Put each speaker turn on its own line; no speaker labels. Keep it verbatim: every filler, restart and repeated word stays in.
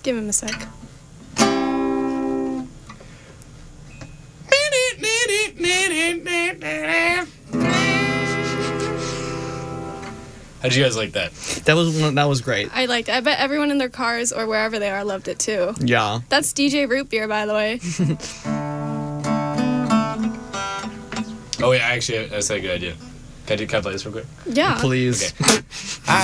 Give him a sec.
How'd you guys like that?
That was that was great.
I liked it. I bet everyone in their cars or wherever they are loved it too.
Yeah.
That's D J Root Beer, by the way.
Oh, yeah, actually, that's a good idea. Can I, do, can I play this real quick?
Yeah.
Please.
Okay.